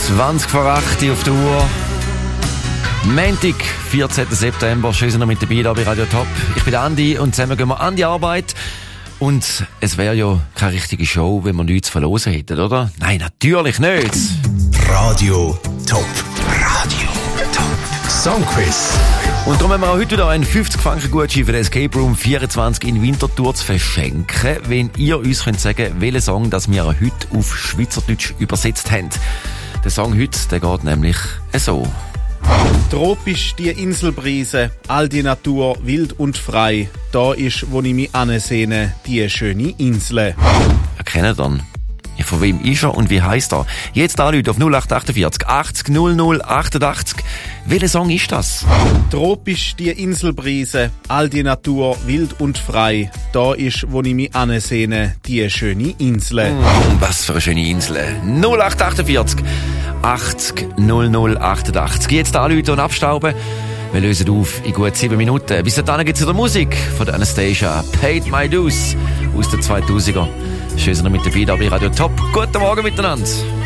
20 vor 8 auf der Uhr. Montag, 14. September. Schön, sind wir mit dabei hier bei Radio Top. Ich bin Andi und zusammen gehen wir an die Arbeit. Und es wäre ja keine richtige Show, wenn wir nichts zu verlosen hätten, oder? Nein, natürlich nicht. Radio Top. Radio Top. Songquiz. Und darum haben wir auch heute wieder einen 50-Franken-Gutschein für den Escape Room 24 in Winterthur zu verschenken, wenn ihr uns könnt sagen, welchen Song das wir heute auf Schweizerdeutsch übersetzt haben. Der Song heute, der geht nämlich so. Tropisch die Inselbrise, all die Natur wild und frei. Da ist, wo ich mich ansehne, die schöne Insel. Erkennen dann. Ja, von wem ist er und wie heisst er? Jetzt anrufen auf 0848 80 00 88. Welcher Song ist das? Tropisch die Inselbrise, all die Natur wild und frei. Da ist, wo ich mich ansehne, die schöne Insel. Was für eine schöne Insel. 0848 80 00 88. Jetzt anrufen und abstauben. Wir lösen auf in gut 7 Minuten. Bis dahin gibt es wieder Musik von der Anastasia. Paid My Dues aus den 2000er. Schön, dass ihr mit dabei bei Radio Top. Guten Morgen miteinander.